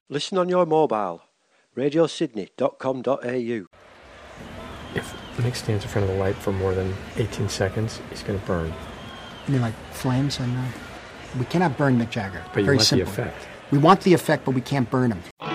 Listen on your mobile. radiosydney.com.au. If Nick stands in front of the light for more than 18 seconds, he's going to burn. You mean like flames? We cannot burn Mick Jagger. But you Very want simple. the effect. We want the effect, but we can't burn him.